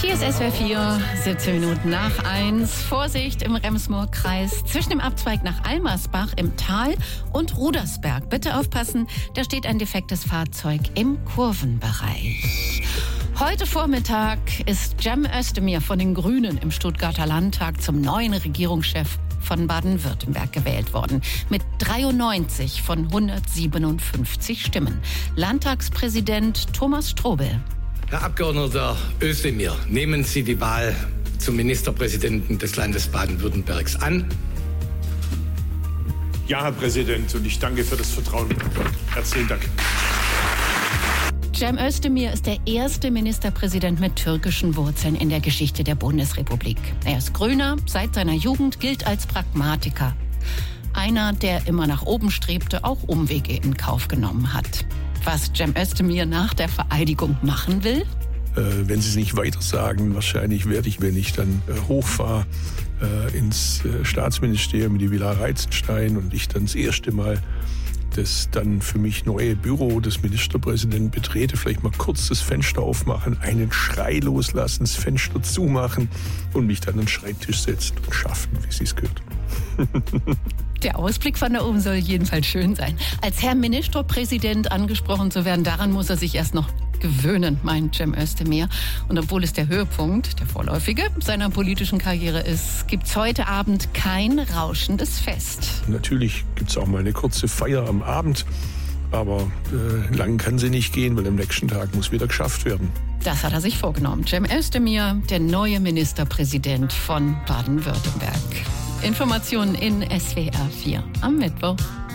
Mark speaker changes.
Speaker 1: Hier ist SWR 4, 17 Minuten nach 1. Vorsicht im Rems-Murr-Kreis zwischen dem Abzweig nach Almersbach im Tal und Rudersberg. Bitte aufpassen, da steht ein defektes Fahrzeug im Kurvenbereich. Heute Vormittag ist Cem Özdemir von den Grünen im Stuttgarter Landtag zum neuen Regierungschef von Baden-Württemberg gewählt worden. Mit 93 von 157 Stimmen. Landtagspräsident Thomas Strobel.
Speaker 2: Herr Abgeordneter Özdemir, nehmen Sie die Wahl zum Ministerpräsidenten des Landes Baden-Württembergs an?
Speaker 3: Ja, Herr Präsident, und ich danke für das Vertrauen. Herzlichen Dank.
Speaker 1: Cem Özdemir ist der erste Ministerpräsident mit türkischen Wurzeln in der Geschichte der Bundesrepublik. Er ist Grüner, seit seiner Jugend gilt als Pragmatiker. Einer, der immer nach oben strebte, auch Umwege in Kauf genommen hat. Was Cem Özdemir nach der Vereidigung machen will?
Speaker 4: Wenn Sie es nicht weiter sagen, wahrscheinlich werde ich, wenn ich dann hochfahre ins Staatsministerium in die Villa Reitzenstein und ich dann das erste Mal das dann für mich neue Büro des Ministerpräsidenten betrete, vielleicht mal kurz das Fenster aufmachen, einen Schrei loslassen, das Fenster zumachen und mich dann an den Schreibtisch setzen und schaffen, wie Sie es gehört.
Speaker 1: Der Ausblick von da oben soll jedenfalls schön sein. Als Herr Ministerpräsident angesprochen zu werden, daran muss er sich erst noch gewöhnen, meint Cem Özdemir. Und obwohl es der Höhepunkt, der vorläufige, seiner politischen Karriere ist, gibt's heute Abend kein rauschendes Fest.
Speaker 4: Natürlich gibt's auch mal eine kurze Feier am Abend, aber lang kann sie nicht gehen, weil am nächsten Tag muss wieder geschafft werden.
Speaker 1: Das hat er sich vorgenommen. Cem Özdemir, der neue Ministerpräsident von Baden-Württemberg. Informationen in SWR 4 am Mittwoch.